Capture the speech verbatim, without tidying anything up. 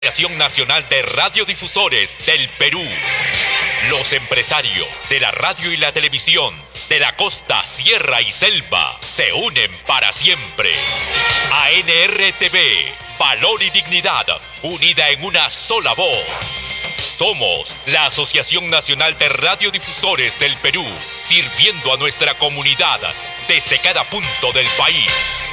Asociación Nacional de Radiodifusores del Perú. Los empresarios de la radio y la televisión de la costa, sierra y selva se unen para siempre. A N R T V, valor y dignidad, unida en una sola voz. Somos la Asociación Nacional de Radiodifusores del Perú, sirviendo a nuestra comunidad desde cada punto del país.